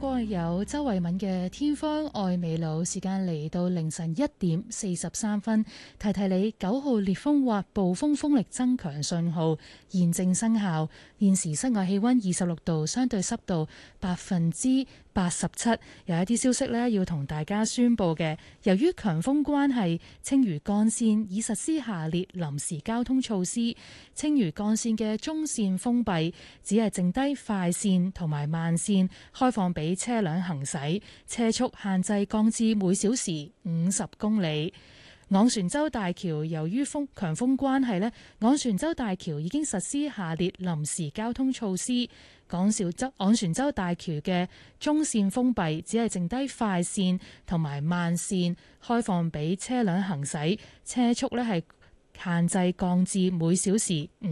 過有周慧敏嘅天荒愛未老，時間嚟到凌晨1:43，提提你9號烈風或暴風風力增強信號現正生效。現時室外氣溫26度，相對濕度87%。有一啲消息呢要同大家宣布嘅，由於強風關係，青嶼幹線已實施下列臨時交通措施。青嶼幹線嘅中線封閉，只係剩低快線同埋慢線開放俾車輛行駛，車速限制降至每小時50公里。昂船洲大橋由於強風關係呢，昂船洲大橋已經實施下列臨時交通措施。昂船洲大橋嘅中線封閉，只係剩低快線同埋慢線開放俾車輛行駛，車速呢係限制降至每小時